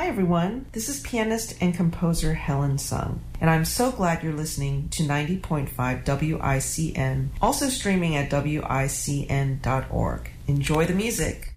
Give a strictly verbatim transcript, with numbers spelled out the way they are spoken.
Hi everyone, this is pianist and composer Helen Sung, and I'm so glad you're listening to ninety point five W I C N, also streaming at W I C N dot org. Enjoy the music.